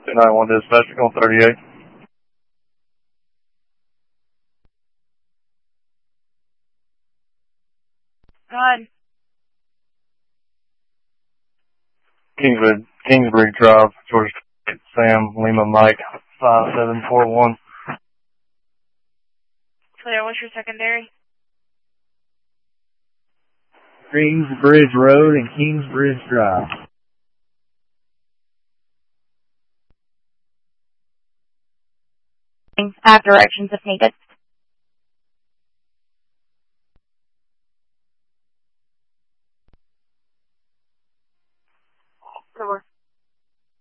291 dispatch, on 38. Go ahead. Kingsbridge Drive, Georgia State, Sam, Lima, Mike, 5741. Clear, what's your secondary? Kingsbridge Road and Kingsbridge Drive. I have directions if needed.